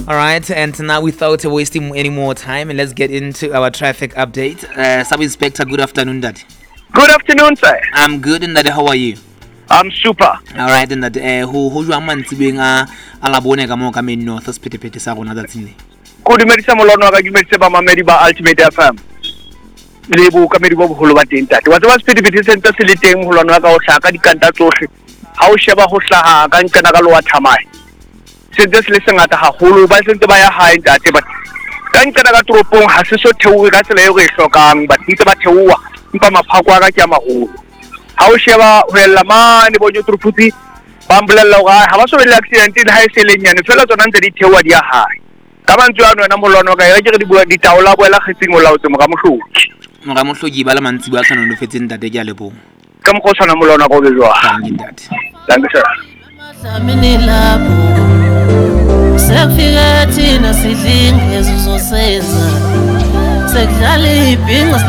All right, and now without wasting any more time, let's get into our traffic update. Sub-Inspector, good afternoon, Dad. Good afternoon, sir. I'm good, and Dad, how are you? I'm super. All right, and Dad, who you are man being alabone ka mo ka main north hospital sa rona that's in. Good medicine molono ka gimetse ba mamedi ba Ultimate FM. Lebo ka medi bo boholo ba teng tate. Wa tsaba speed center se le teng molono ka o hlaka dikanta tsohle. Ha o sheba ho hlaha ka nkana ka lo wa thamai. Sentse se le sengata haholo ba sentse ba ya hae tate ba. Ka nkana ka toropong ha se so theowe ka tsela e re hlokang ba titse ba theowa empa maphako a ka ke a maholo. Ha o sheba ho ella mane bo nyotruputsi ba mbolella hore ha ba so be le accident le ha e se le nyane fela tsona ntse di theowa di ya hae. Ka mantswe ano wena molono ka e ke re di bua ditaola boela khetsing o laotse mo ka mohloki. Mo ka mohloki ba la mantsi ba tshwana no fetseng tate ke a lebo. Ka mo go tshwana molono ka o be jwa. Thank you, Dad. Thank you, sir. Mhlawumbe lapho sekufika thina sidlinge ezo senza sekudlala ibhinqa